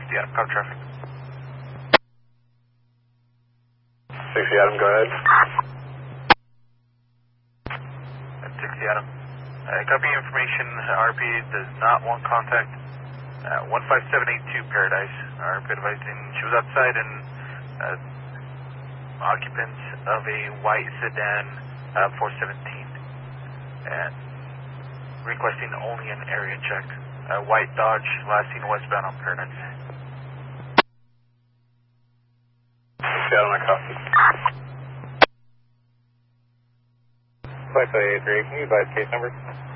Adam, car traffic. 60 Adam, go ahead. 60 Adam. Copy information, RP does not want contact. 15782 Paradise. RP advising she was outside and occupants of a white sedan 417. And requesting only an area check. White Dodge, last seen westbound on Paradise. 60 Adam, I copy. 5583, can you advise case number?